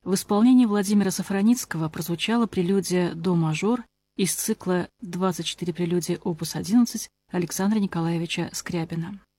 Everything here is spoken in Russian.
В исполнении Владимира Сафраницкого прозвучала прелюдия «До-мажор» из цикла «24 прелюдии опус 11» Александра Николаевича Скрябина.